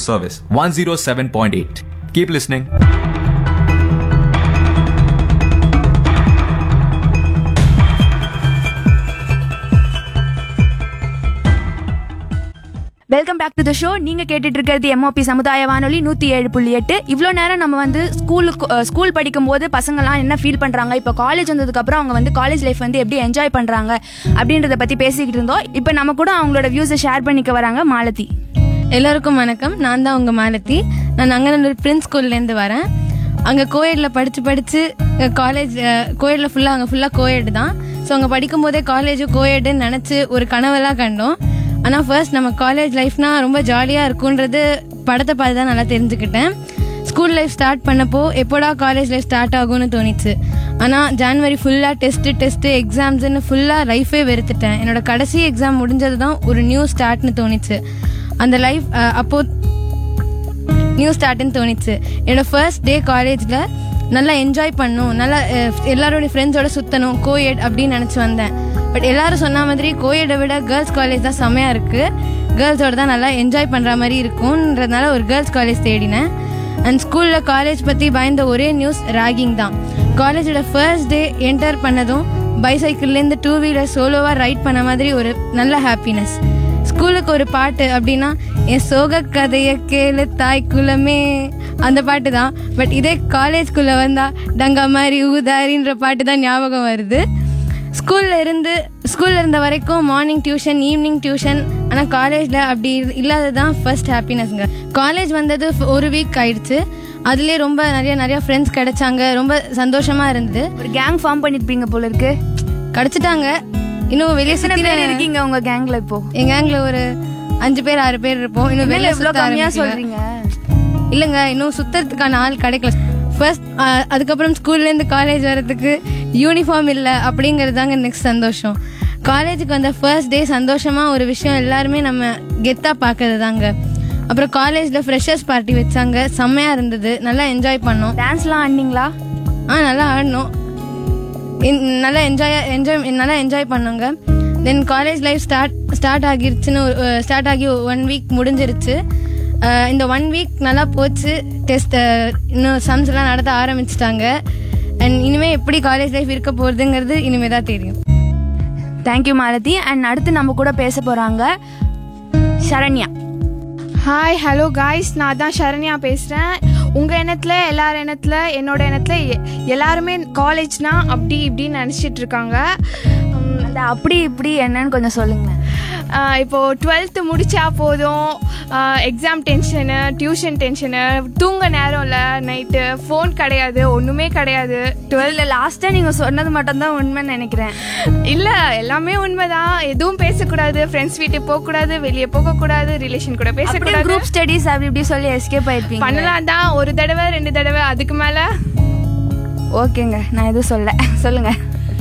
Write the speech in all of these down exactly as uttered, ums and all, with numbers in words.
service one oh seven point eight. Keep listening. Welcome back to the show. நீங்க கேட்டுட்டு இருக்கிறது MOP சமுதாய வானொலி நூத்தி ஏழு புள்ளி எட்டு. இவ்வளோ நேரம் நம்ம வந்து ஸ்கூலுக்கு ஸ்கூல் படிக்கும் போது பசங்கள்லாம் என்ன ஃபீல் பண்றாங்க, இப்போ காலேஜ் வந்ததுக்கு அப்புறம் அவங்க வந்து காலேஜ் லைஃப் வந்து எப்படி என்ஜாய் பண்றாங்க அப்படின்றத பத்தி பேசிக்கிட்டு இருந்தோம். இப்போ நம்ம கூட அவங்களோட வியூஸை ஷேர் பண்ணிக்க வராங்க மாலதி. எல்லாருக்கும் வணக்கம். நான் தான் உங்க மாலதி. நான் அங்கே பிரின்ஸ் ஸ்கூல்லேருந்து வரேன். அங்கே கோயடில் படித்து படித்து காலேஜ் கோயடில் ஃபுல்லாக அங்கே ஃபுல்லாக கோயடு தான். ஸோ அங்கே படிக்கும் போதே காலேஜும் கோயடுன்னு நினச்சி ஒரு கனவெல்லாம் கண்டோம். ஆனால் ஃபர்ஸ்ட் நம்ம காலேஜ் லைஃப்னா ரொம்ப ஜாலியாக இருக்குன்றது படத்தை பார்த்து தான் நல்லா தெரிஞ்சுக்கிட்டேன். ஸ்கூல் லைஃப் ஸ்டார்ட் பண்ணப்போ எப்போடா காலேஜ் லைஃப் ஸ்டார்ட் ஆகும்னு தோணிச்சு. ஆனால் ஜான்வரி ஃபுல்லாக டெஸ்ட்டு டெஸ்ட்டு எக்ஸாம்ஸ்ன்னு ஃபுல்லாக லைஃபே வெறுத்துட்டேன். என்னோட கடைசி எக்ஸாம் முடிஞ்சது தான் ஒரு நியூ ஸ்டார்ட்னு தோணிச்சு. அந்த லைஃப் அப்போது நியூ ஸ்டார்ட்னு தோணிச்சு. என்னோட ஃபர்ஸ்ட் டே காலேஜில் நல்லா என்ஜாய் பண்ணணும், நல்லா எல்லாரோடைய ஃப்ரெண்ட்ஸோட சுற்றணும், கோயட் அப்படின்னு நினச்சி வந்தேன். பட் எல்லாரும் சொன்ன மாதிரி கோயடை விட கேர்ள்ஸ் காலேஜ் தான் செம்மையாக இருக்குது, கேர்ள்ஸோட தான் நல்லா என்ஜாய் பண்ணுற மாதிரி இருக்கும்ன்றதுனால ஒரு கேர்ள்ஸ் காலேஜ் தேடினேன். அண்ட் ஸ்கூலில் காலேஜ் பற்றி பயந்த ஒரே நியூஸ் ராகிங் தான். காலேஜோட ஃபர்ஸ்ட் டே என்டர் பண்ணதும் பைசைக்கிள்லேருந்து டூ வீலர் சோலோவாக ரைட் பண்ண மாதிரி ஒரு நல்ல ஹாப்பினஸ். ஸ்கூலுக்கு ஒரு பாட்டு அப்படின்னா என் சோக கதையை கேளு தாய் குலமே அந்த பாட்டு தான். பட் இதே காலேஜ்குள்ளே வந்தால் டங்கா மாதிரி ஊதாரின்ற பாட்டு தான் ஞாபகம் வருது. ஸ்கூலில் இருந்து ஸ்கூலில் இருந்த வரைக்கும் மார்னிங் டியூஷன், ஈவினிங் டியூஷன். ஆனால் காலேஜில் அப்படி இல்லாதது தான் ஃபர்ஸ்ட் ஹாப்பினஸ்ங்க. காலேஜ் வந்தது ஒரு வீக் ஆயிடுச்சு. அதுலேயே ரொம்ப நிறைய நிறைய ஃப்ரெண்ட்ஸ் கிடைச்சாங்க, ரொம்ப சந்தோஷமாக இருந்தது. ஒரு கேங் ஃபார்ம் பண்ணிருப்பீங்க போல இருக்கு. கிடைச்சிட்டாங்க. இன்னும் வெளியே சுற்றி இருக்கீங்க உங்க கேங்ல? இப்போ என் கேங்ல ஒரு அஞ்சு பேர் ஆறு பேர் இருப்போம். இன்னும் வெளியே கம்மியா சொல்றீங்க? இல்லைங்க, இன்னும் சுத்தறதுக்கான ஆள் கிடைக்கல. ஃபர்ஸ்ட் அதுக்கப்புறம் ஸ்கூல்லேருந்து காலேஜ் வர்றதுக்கு யூனிஃபார்ம் இல்லை அப்படிங்கிறது தாங்க நெக்ஸ்ட் சந்தோஷம். காலேஜுக்கு வந்த ஃபர்ஸ்ட் டே சந்தோஷமாக ஒரு விஷயம் எல்லாருமே நம்ம கெத்தாக பார்க்கறது தாங்க. அப்புறம் காலேஜில் ஃப்ரெஷர்ஸ் பார்ட்டி வச்சாங்க, செம்மையாக இருந்தது, நல்லா என்ஜாய் பண்ணோம். டான்ஸ்லாம் ஆடினீங்களா? ஆ நல்லா ஆடினோம், நல்லா என்ஜாய் என்ஜாய் நல்லா என்ஜாய் பண்ணோங்க. தென் college life start start ஆகிருச்சுன்னு start ஆகி ஒன் வீக் முடிஞ்சிருச்சு. இந்த ஒன் வீக் நல்லா போச்சு. டெஸ்ட் இன்னும் சம்ஸ் எல்லாம் நடத்த ஆரம்பிச்சிட்டாங்க. அண்ட் இனிமேல் எப்படி காலேஜ் லைஃப் இருக்க போகிறதுங்கிறது இனிமேல் தான் தெரியும். தேங்க்யூ மாலதி. அண்ட் அடுத்து நம்ம கூட பேச போகிறாங்க சரண்யா. ஹாய், ஹலோ காய்ஸ், நான் தான் சரண்யா பேசுகிறேன். உங்கள் எண்ணத்தில் எல்லார் எண்ணத்தில் என்னோட எண்ணத்தில் எல்லாருமே காலேஜ்னா அப்படி இப்படின்னு நினச்சிட்டு இருக்காங்க. அந்த அப்படி இப்படி என்னன்னு கொஞ்சம் சொல்லுங்களேன். இப்போது டுவெல்த்து முடித்தா போதும், எக்ஸாம் டென்ஷனு, டியூஷன் டென்ஷனு, தூங்க நேரம் இல்லை, நைட்டு ஃபோன் கிடையாது, ஒன்றுமே கிடையாது. டுவெல்த்தில் லாஸ்ட்டாக நீங்கள் சொன்னது மட்டும்தான் உண்மைன்னு நினைக்கிறேன். இல்லை, எல்லாமே உண்மை தான். எதுவும் பேசக்கூடாது, ஃப்ரெண்ட்ஸ் வீட்டுக்கு போகக்கூடாது, வெளியே போகக்கூடாது, ரிலேஷன் கூட பேசக்கூடாது, குரூப் ஸ்டடீஸ் அப்படி இப்படி சொல்லி எஸ்கேப் ஆயிருப்பீங்க. பண்ணலாம் தான், ஒரு தடவை ரெண்டு தடவை, அதுக்கு மேலே ஓகேங்க, நான் எதுவும் சொல்ல சொல்லுங்கள்.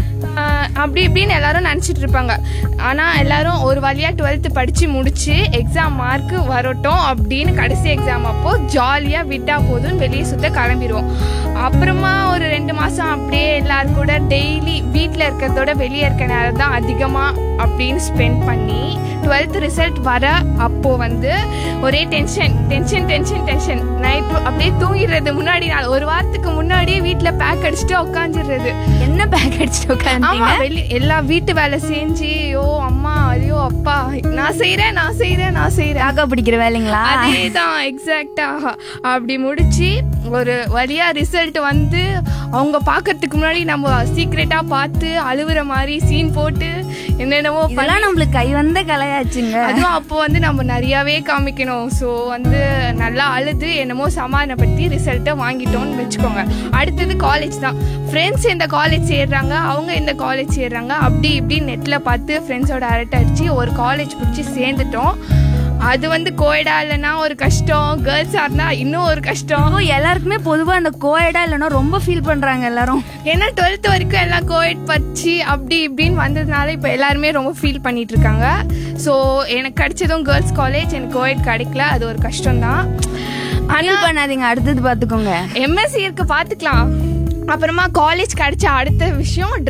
அப்படி இப்படின்னு எல்லாரும் நினச்சிட்டு இருப்பாங்க. ஆனால் எல்லாரும் ஒரு வழியாக டுவெல்த்து படித்து முடிச்சு எக்ஸாம் மார்க்கு வரட்டும் அப்படின்னு கடைசி எக்ஸாம் அப்போ ஜாலியாக விட்டா போதும்னு வெளியே சுற்ற கிளம்பிடுவோம். அப்புறமா ஒரு ரெண்டு மாதம் அப்படியே எல்லாரும் கூட டெய்லி வீட்டில் இருக்கிறதோட வெளியே இருக்க நேரம் தான் அதிகமாக அப்படின்னு ஸ்பெண்ட் பண்ணி டுவெல்த் ரிசல்ட் வர அப்போ வந்து ஒரே tension tension tension tension. Night அப்படியே தூங்கிடுறது. முன்னாடி நாள் ஒரு வாரத்துக்கு முன்னாடியே வீட்டில் பேக் அடிச்சுட்டு உட்காந்துடுறது. என்ன பேக் அடிச்சுட்டு உட்காந்து? ஆமா, வெளி எல்லா வீட்டு வேலை செஞ்சு ஐயோ அம்மா ஐயோ அப்பா நான் செய்யறேன் நான் செய்யறேன் நான் செய்யறேன் ஆக பிடிக்கிற வேலைங்களா? அதேதான், எக்ஸாக்டா. அப்படி முடிச்சு ஒரு வழியா ரிசல்ட் வந்து அவங்க பாக்கிறதுக்கு முன்னாடி நம்ம சீக்ரெட்டா பார்த்து அழுவுற மாதிரி சீன் போட்டு என்னென்னவோ இதெல்லாம் நம்மளுக்கு கை வந்த கலையாச்சுங்க. அதுவும் அப்போ வந்து நம்ம நிறையாவே காமிக்கணும். ஸோ வந்து நல்லா அழுது என்னமோ சமாதானப்படுத்தி ரிசல்ட்டை வாங்கிட்டோம்னு வச்சுக்கோங்க. அடுத்தது காலேஜ் தான். ஃப்ரெண்ட்ஸ் இந்த காலேஜ் சேர்றாங்க, அவங்க இந்த காலேஜ் சேர்றாங்க, அப்படி இப்படி நெட்டில் பார்த்து ஃப்ரெண்ட்ஸோட அரட்டை அடிச்சு ஒரு காலேஜ் பிடிச்சி சேர்ந்துட்டோம். அது வந்து கோயடா இல்லைன்னா ஒரு கஷ்டம், கேர்ள்ஸாக இருந்தால் இன்னும் ஒரு கஷ்டம். எல்லாருக்குமே பொதுவாக அந்த கோயடா இல்லைன்னா ரொம்ப ஃபீல் பண்ணுறாங்க எல்லாரும். ஏன்னா டுவெல்த் வரைக்கும் எல்லாம் கோயட் பச்சு அப்படி இப்படின்னு வந்ததுனால இப்போ எல்லாருமே ரொம்ப ஃபீல் பண்ணிட்டு இருக்காங்க. ஸோ எனக்கு கிடைச்சதும் கேர்ள்ஸ் காலேஜ், எனக்கு கோயட் கிடைக்கல, அது ஒரு கஷ்டம்தான். ஆனால் பண்ணாதீங்க, அடுத்தது பார்த்துக்கோங்க. எம்எஸ்சி இருக்கு, பார்த்துக்கலாம். அப்புறமா காலேஜ் கிடைச்ச அடுத்த விஷயம் ட்ரெஸ்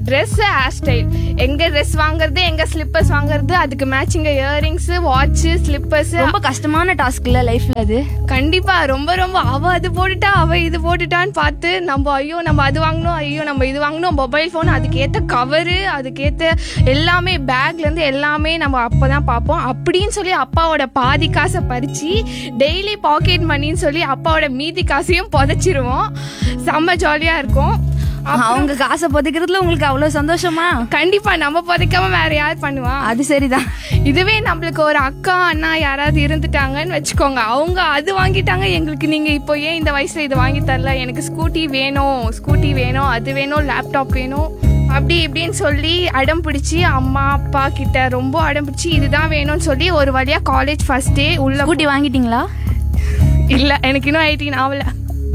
ட்ரெஸ், ஹேர் ஸ்டைல், எங்க ட்ரெஸ் வாங்குறது, எங்க ஸ்லிப்பர்ஸ் வாங்குறது, அதுக்கு மேட்சிங் இயரிங்ஸ், வாட்ச், ஸ்லிப்பர்ஸ். ரொம்ப கஷ்டமான டாஸ்க்ல லைஃப்ல அது. கண்டிப்பா ரொம்ப ரொம்ப அவ அது போட்டுட்டா அவ இது போட்டுட்டான்னு பார்த்து நம்ம ஐயோ நம்ம அது வாங்கணும், ஐயோ நம்ம இது வாங்கணும், மொபைல் ஃபோன், அதுக்கேற்ற கவரு, அதுக்கேற்ற எல்லாமே, பேக்ல இருந்து எல்லாமே நம்ம அப்பதான் பார்ப்போம். அப்படின்னு சொல்லி அப்பாவோட பாதி காசை பறிச்சு டெய்லி பாக்கெட் மணின்னு சொல்லி அப்பாவோட மீதி காசையும் புதைச்சிருவோம். செம்ம ஜாலியா இருக்கும். அவங்க காசை புதைக்கிறதுல உங்களுக்கு அவ்வளவு சந்தோஷமா? கண்டிப்பா, நம்ம புதைக்காம வேற யார் பண்ணுவா? அது சரிதான். இதுவே நம்மளுக்கு ஒரு அக்கா அண்ணா யாராவது இருந்துட்டாங்கன்னு வச்சுக்கோங்க, அவங்க அது வாங்கிட்டாங்க, எங்களுக்கு நீங்க இப்போ ஏன் இந்த வயசுல இது வாங்கி தரல, எனக்கு ஸ்கூட்டி வேணும், ஸ்கூட்டி வேணும், அது வேணும், லேப்டாப் வேணும், அப்படி இப்படின்னு சொல்லி அடம் பிடிச்சி அம்மா அப்பா கிட்ட ரொம்ப அடம் பிடிச்சி இதுதான் வேணும்னு சொல்லி ஒரு வழியா காலேஜ் ஃபர்ஸ்ட் டே உள்ள. ஸ்கூட்டி வாங்கிட்டீங்களா? இல்ல, எனக்கு இன்னும் எயிட்டீன் ஆகல,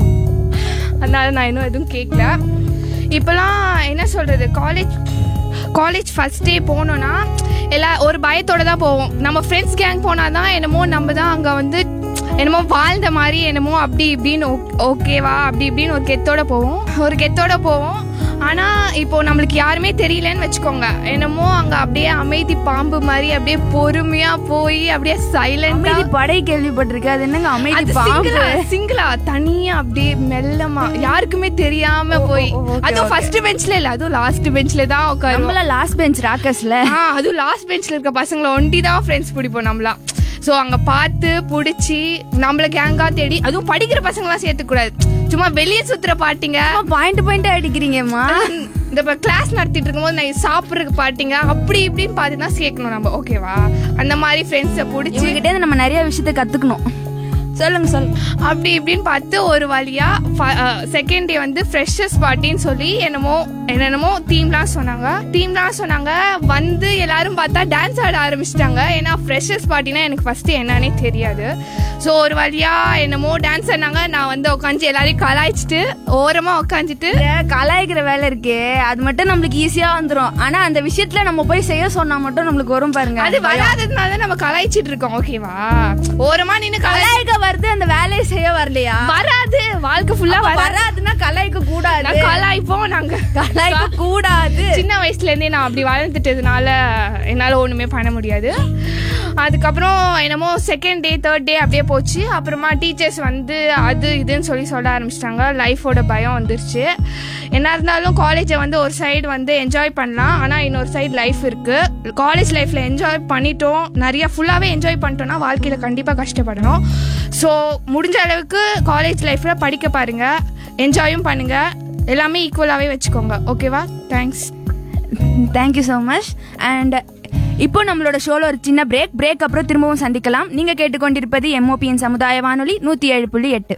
அதனால நான் இன்னும் எதுவும் கேட்கல. இப்போலாம் என்ன சொல்கிறது, காலேஜ் காலேஜ் ஃபஸ்ட் டே போனோன்னா எல்லா ஒரு பயத்தோடு தான் போவோம். நம்ம ஃப்ரெண்ட்ஸ் கேங் போனால் தான் என்னமோ நம்ம தான் அங்கே வந்து என்னமோ வாழ்ந்த மாதிரி என்னமோ அப்படி இப்படின்னு ஓகேவா அப்படி இப்படின்னு ஒரு கெத்தோட போவோம் ஒரு கெத்தோட போவோம் ஆனால் இப்போ நம்மளுக்கு யாருமே தெரியலன்னு வச்சுக்கோங்க, என்னமோ அங்கே அப்படியே அமைதி பாம்பு மாதிரி அப்படியே பொறுமையாக போய் அப்படியே சைலண்டா. படை கேள்விப்பட்டிருக்கு, அது என்னங்க அமைதி பாம்பு? சிங்கிளா தனியா அப்படியே மெல்லமா யாருக்குமே தெரியாம போய், அதுவும் ஃபர்ஸ்ட் பெஞ்ச்ல இல்ல, அதுவும் லாஸ்ட் பெஞ்ச்ல தான் உட்காருவோம். லாஸ்ட் பெஞ்ச் ராக்கர்ஸ்ல, அதுவும் லாஸ்ட் பெஞ்ச்ல இருக்க பசங்களை ஒண்டி தான் ஃப்ரெண்ட்ஸ் பிடிப்போம் நம்மளா. ஸோ அங்கே பார்த்து பிடிச்சி நம்மளை கேங்கா தேடி, அதுவும் படிக்கிற பசங்களாம் சேர்த்துக்கூடாது, சும்மா வெளியே சுத்துற பாட்டிங்க பாயிண்ட் பாயிண்ட் அடிக்கிறீங்கம்மா. இந்த கிளாஸ் நடத்திட்டு இருக்கும்போது நான் சாப்பிட்றதுக்கு பாட்டிங்க அப்படி இப்படின்னு பார்த்து தான் சேர்க்கணும் நம்ம, ஓகேவா? அந்த மாதிரி ஃப்ரெண்ட்ஸை பிடிச்சி கிட்டே நம்ம நிறைய விஷயத்த கற்றுக்கணும். சொல்லுங்க சொல்லுங்க. அப்படி இப்படின்னு பார்த்து ஒரு வழியா செகண்ட் டே வந்து ஃப்ரெஷர்ஸ் பார்ட்டின்னு சொல்லி என்னமோ என்னென்னமோ தீம்லாம் சொன்னாங்க தீம்லாம் சொன்னாங்க வந்து எல்லாரும் பார்த்தா டான்ஸ் ஆட ஆரம்பிச்சிட்டாங்க. ஏன்னா ஃப்ரெஷர்ஸ் பார்ட்டினா எனக்கு ஃபர்ஸ்ட் என்னன்னே தெரியாது. ஸோ ஒரு வழியா என்னமோ டான்ஸ் ஆனாங்க. நான் வந்து உட்காந்து எல்லாரையும் கலாய்ச்சிட்டு ஓரமா உட்காந்துட்டு, கலாய்க்கிற வேலை இருக்கே அது மட்டும் நம்மளுக்கு ஈஸியா வந்துடும். ஆனா அந்த விஷயத்துல நம்ம போய் செய்ய சொன்னா மட்டும் நம்மளுக்கு வரும் பாருங்க. அது வராததுனால நம்ம கலாய்ச்சிட்டு இருக்கோம், ஓகேவா? ஓரமா நின்று கலாய்க்க வருது, அந்த வேலையை செய்ய வரலையா? வராது, வாழ்க்கை ஃபுல்லா வராதுன்னா கலாய்க்க கூடாது. கலாய்ப்போம் நாங்க, கலாய்க்க கூடாது. சின்ன வயசுல இருந்தே நான் அப்படி வளர்ந்துட்டதுனால என்னால ஒண்ணுமே பண்ண முடியாது. அதுக்கப்புறம் என்னமோ செகண்ட் டே தேர்ட் டே அப்படியே போச்சு. அப்புறமா டீச்சர்ஸ் வந்து அது இதுன்னு சொல்லி சொல்ல ஆரம்பிச்சிட்டாங்க. லைஃபோட பயம் வந்துருச்சு. என்ன இருந்தாலும் காலேஜை வந்து ஒரு சைடு வந்து என்ஜாய் பண்ணலாம், ஆனால் இன்னொரு சைடு லைஃப் இருக்குது. காலேஜ் லைஃப்பில் என்ஜாய் பண்ணிட்டோம், நிறைய ஃபுல்லாகவே என்ஜாய் பண்ணிட்டோம்னா வாழ்க்கையில் கண்டிப்பாக கஷ்டப்படணும். ஸோ முடிஞ்ச அளவுக்கு காலேஜ் லைஃப்பில் படிக்க பாருங்கள், என்ஜாயும் பண்ணுங்கள், எல்லாமே ஈக்குவலாகவே வச்சுக்கோங்க, ஓகேவா? Thanks. Thank you so much. And இப்போ நம்மளோட ஷோல ஒரு சின்ன பிரேக் பிரேக் அப்புறம் திரும்பவும் சந்திக்கலாம். நீங்க கேட்டுக்கொண்டிருப்பது எம்ஓபியின் சமுதாய வானொலி நூத்தி ஏழு புள்ளி எட்டு.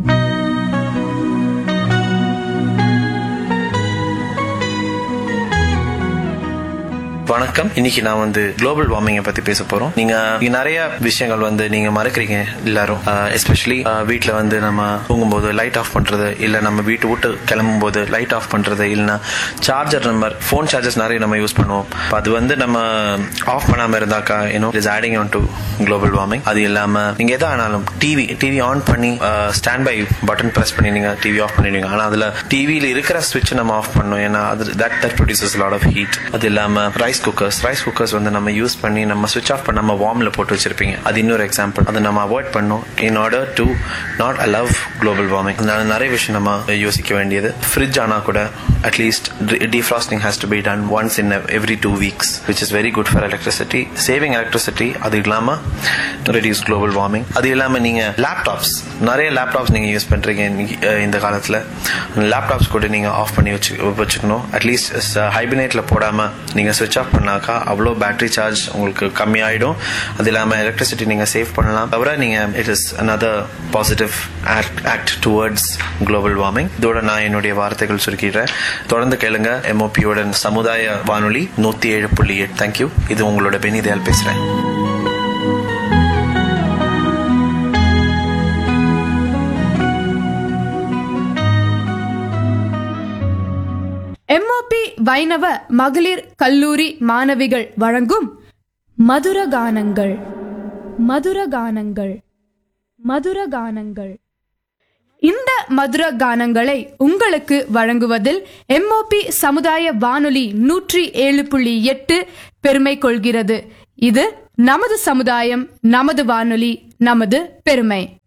வணக்கம். இன்னைக்கு நான் வந்து குளோபல் வார்மிங்கை பத்தி பேச போறோம். நீங்க நிறைய விஷயங்கள் வந்து நீங்க மறக்கிறீங்க எல்லாரும். எஸ்பெஷலி வீட்டுல வந்து நம்ம தூங்கும்போது லைட் ஆஃப் பண்றது, இல்ல நம்ம வீட்டு விட்டு கிளம்பும் போது லைட் ஆஃப் பண்றது, இல்லைன்னா சார்ஜர் நம்ம போன் சார்ஜர்ஸ் நிறைய நம்ம யூஸ் பண்ணுவோம். அது வந்து நம்ம ஆஃப் பண்ணாம இருந்தாக்கா you know is adding on to global warming. அது இல்லாம நீங்க எதா ஆனாலும் டிவி டிவி ஆன் பண்ணி ஸ்டாண்ட் பை பட்டன் பிரஸ் பண்ணி நீங்க டிவி ஆஃப் பண்ணிடுவீங்க. ஆனா அதுல டிவியில இருக்கிற ஸ்விட்ச் நம்ம ஆஃப் பண்ணணும், ஏன்னா அது that that produces lot of heat. அது இல்லாம ரைஸ் குக்கர்ஸ் ரைஸ் குக்கர்ஸ் வந்து நம்ம யூஸ் பண்ணி நம்ம ஸ்விட்ச் ஆஃப் பண்ணாம வார்ம்ல போட்டு வச்சிருப்பீங்க. அது இன்னொரு எக்ஸாம்பிள். அதை நம்ம அவாய்ட் பண்ணணும் in order to not allow global warming. அதனால நிறைய விஷயம் நம்ம யோசிக்க வேண்டியது. ஃப்ரிட்ஜ் ஆனா கூட at least defrosting has to be done once in every two weeks, which is very good for electricity, saving electricity. அது இல்லாம reduce global warming. அது இல்லாம நீங்க லேப்டாப்ஸ் நிறைய லேப்டாப்ஸ் நீங்க யூஸ் பண்றீங்க இந்த காலத்துல. லேப்டாப்ஸ் கூட நீங்க ஆஃப் பண்ணி வச்சு வச்சுக்கணும். அட்லீஸ்ட் ஹைபினேட்ல போடாம நீங்க ஸ்விட்ச் ஆஃப் பண்ணாக்கா அவ்வளோ பேட்டரி சார்ஜ் உங்களுக்கு கம்மியாயிடும். அது இல்லாம எலக்ட்ரிசிட்டி நீங்க சேவ் பண்ணலாம். தவிர நீங்க it is another positive act towards global warming. இதோட நான் என்னுடைய வார்த்தைகள் சுருக்கிடுறேன். தொடர்ந்து கேளுங்க எம்ஓபியோட சமுதாய வானொலி நூத்தி ஏழு புள்ளி எட்டு. தேங்க்யூ. இது உங்களோட பெனிதயால் பேசுறேன். எம்ஓபி வைணவ மகளிர் கல்லூரி மாணவிகள் வழங்கும் மதுர கானங்கள் மதுர கானங்கள் மதுர கானங்கள். இந்த மதுர கானங்களை உங்களுக்கு வழங்குவதில் எம்ஓபி சமுதாய வானொலி நூற்றி ஏழு புள்ளி எட்டு பெருமை கொள்கிறது. இது நமது சமுதாயம், நமது வானொலி, நமது பெருமை.